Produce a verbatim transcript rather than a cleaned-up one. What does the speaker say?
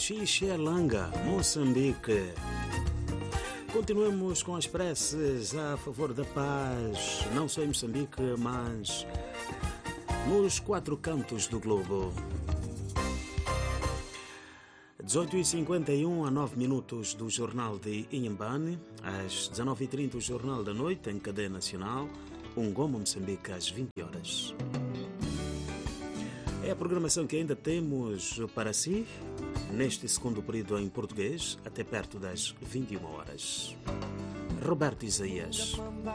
Xixelanga, Moçambique. Continuemos com as preces a favor da paz, não só em Moçambique, mas nos quatro cantos do globo. dezoito e cinquenta e um a nove minutos do Jornal de Inhambane, às dezenove e trinta o Jornal da Noite em cadeia nacional, Ungoma, Moçambique, às vinte horas. É a programação que ainda temos para si, neste segundo período em português, até perto das vinte e uma horas. Roberto Isaías.